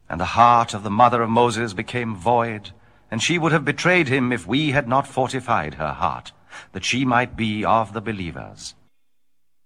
And the heart of the mother of Moses became void, and she would have betrayed him if we had not fortified her heart, that she might be of the believers.